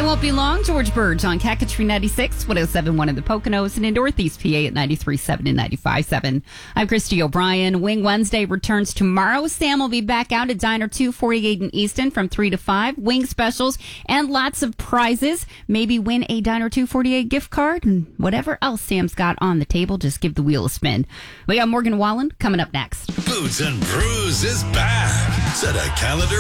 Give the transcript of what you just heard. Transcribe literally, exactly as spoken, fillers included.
won't be long. George Burge on Cat Country ninety-six, one oh seven point one in the Poconos, and in Northeast P A at ninety-three point seven and ninety-five point seven. I'm Christy O'Brien. Wing Wednesday returns tomorrow. Sam will be back out at Diner two forty-eight in Easton from three to five. Wing specials and lots of prizes. Maybe win a Diner two forty-eight gift card and whatever else Sam's got on the table. Just give the wheel a spin. We got Morgan Wallen coming up next. Boots and Brews is back. Set a calendar